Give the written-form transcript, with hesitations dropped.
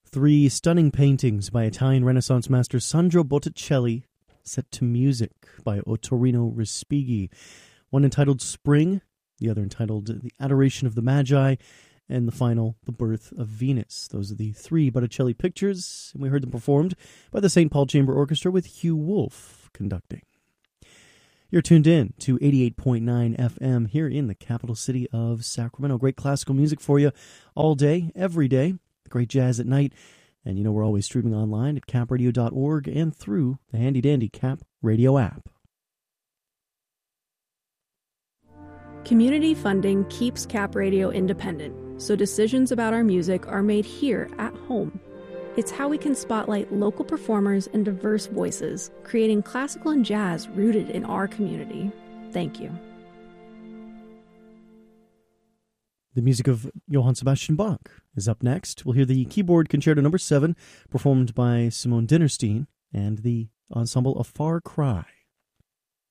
Three stunning paintings by Italian Renaissance master Sandro Botticelli, set to music by Ottorino Respighi. One entitled Spring, the other entitled The Adoration of the Magi, and the final, The Birth of Venus. Those are the three Botticelli pictures, and we heard them performed by the St. Paul Chamber Orchestra with Hugh Wolf conducting. You're tuned in to 88.9 FM here in the capital city of Sacramento. Great classical music for you all day, every day. Great jazz at night. And you know we're always streaming online at capradio.org and through the handy-dandy Cap Radio app. Community funding keeps Cap Radio independent, so decisions about our music are made here at home. It's how we can spotlight local performers and diverse voices, creating classical and jazz rooted in our community. Thank you. The music of Johann Sebastian Bach is up next. We'll hear the Keyboard Concerto No. 7, performed by Simone Dinnerstein, and the ensemble of Far Cry.